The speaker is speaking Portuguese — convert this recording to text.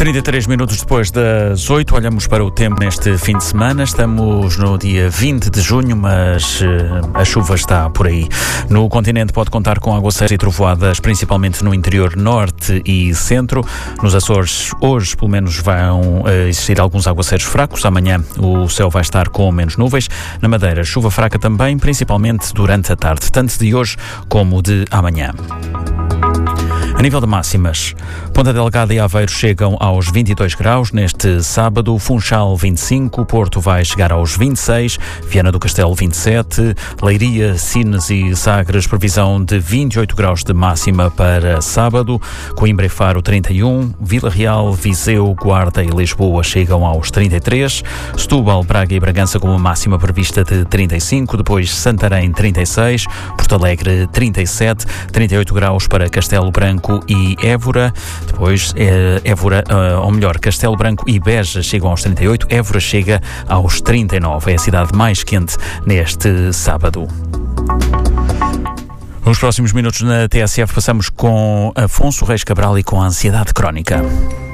33 minutos depois das 8, olhamos para o tempo neste fim de semana. Estamos no dia 20 de junho, mas a chuva está por aí. No continente pode contar com aguaceiros e trovoadas, principalmente no interior norte e centro. Nos Açores, hoje, pelo menos, vão existir alguns aguaceiros fracos. Amanhã o céu vai estar com menos nuvens. Na Madeira, chuva fraca também, principalmente durante a tarde, tanto de hoje como de amanhã. A nível de máximas, Ponta Delgada e Aveiro chegam aos 22 graus neste sábado, Funchal 25, Porto vai chegar aos 26, Viana do Castelo 27, Leiria, Sines e Sagres, previsão de 28 graus de máxima para sábado, Coimbra e Faro 31, Vila Real, Viseu, Guarda e Lisboa chegam aos 33, Setúbal, Braga e Bragança com uma máxima prevista de 35, depois Santarém 36, Porto Alegre 37, 38 graus para Castelo Branco e Évora, depois Castelo Branco e Beja chegam aos 38, Évora chega aos 39, é a cidade mais quente neste sábado. Nos próximos minutos na TSF passamos com Afonso Reis Cabral e com a ansiedade crónica.